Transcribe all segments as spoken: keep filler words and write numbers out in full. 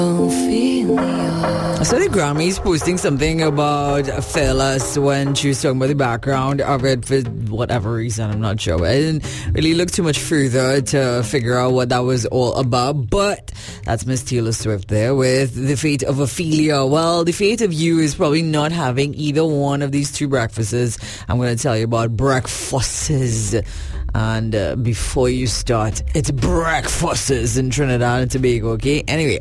I saw the Grammys posting something about Fearless when she was talking about the background of it for whatever reason, I'm not sure. I didn't really look too much further to figure out what that was all about, but that's Miss Taylor Swift there with The Fate of Ophelia. Well, the fate of you is probably not having either one of these two breakfasts. I'm going to tell you about breakfasts. And uh, before you start, it's breakfasts in Trinidad and Tobago, okay? Anyway,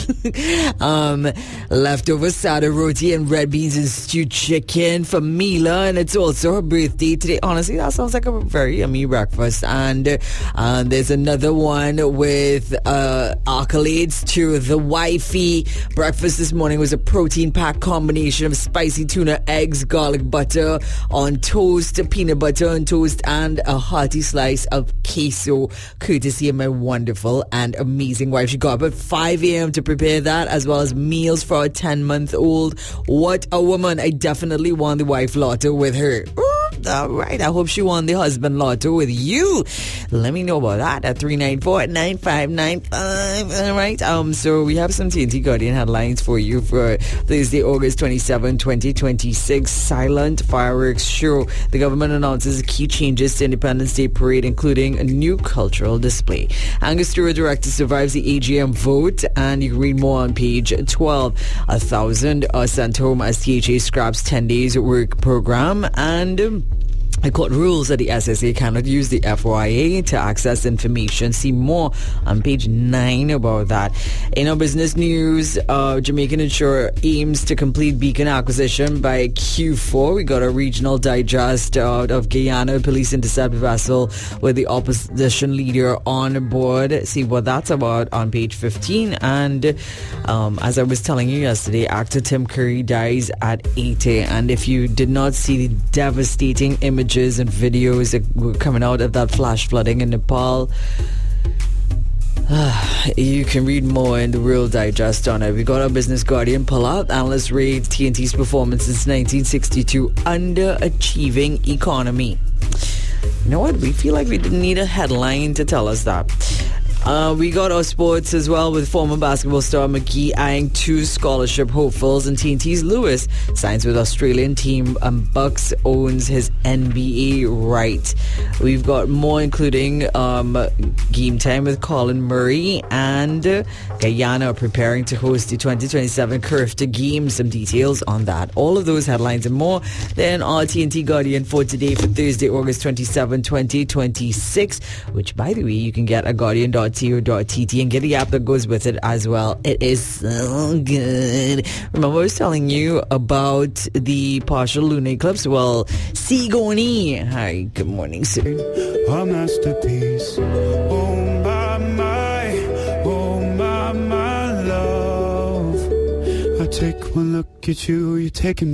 um, leftover sada roti and red beans and stewed chicken for Mila, and it's also her birthday today. Honestly, that sounds like a very yummy breakfast. And uh, uh, there's another one with uh, accolades to the wifey. Breakfast this morning was a protein-packed combination of spicy tuna, eggs, garlic butter on toast, peanut butter on toast, and a hearty slice of queso, courtesy of my wonderful and amazing wife. She got up at five a.m. to prepare that, as well as meals for a ten-month-old. What a woman. I definitely won the wife lotto with her. All right, I hope she won the husband lotto with you. Let me know about that at three nine four, nine five nine five. All right, um, so we have some T N T Guardian headlines for you for Thursday, August twenty-seventh, twenty twenty-six. Silent fireworks show. The government announces key changes to Independence Day parade, including a new cultural display. Angostura director survives the A G M vote, and you can read more on page twelve. A thousand are sent home as T H A scraps ten days work program, and um, the court rules that the S S A cannot use the F Y A to access information. See more on page nine about that. In our business news, uh, Jamaican Insurer aims to complete Beacon acquisition by Q four. We got a regional digest out of Guyana. Police intercept vessel with the opposition leader on board. See what that's about on page fifteen. And um, as I was telling you yesterday, actor Tim Curry dies at eighty. And if you did not see the devastating images and videos that were coming out of that flash flooding in Nepal, Uh, you can read more in the Real Digest on it. We got our Business Guardian pull out. Analysts rate T N T's performance since nineteen sixty-two underachieving economy. You know what? We feel like we didn't need a headline to tell us that. Uh, we got our sports as well, with former basketball star McGee eyeing two scholarship hopefuls, and T N T's Lewis signs with Australian team, and Bucks owns his N B A right. We've got more, including um, game time with Colin Murray, and uh, Guyana preparing to host the twenty twenty-seven Curfta Games. Some details on that. All of those headlines and more then our T N T Guardian for today, for Thursday, August twenty-seventh, twenty twenty-six, which, by the way, you can get at guardian dot t o dot t t and get the app that goes with it as well. It is so good. Remember I was telling you about the partial lunar eclipse? Well, Sigoni. Hi, good morning, sir. A masterpiece. Oh my, my, oh my, my love. I take one look at you, you're taking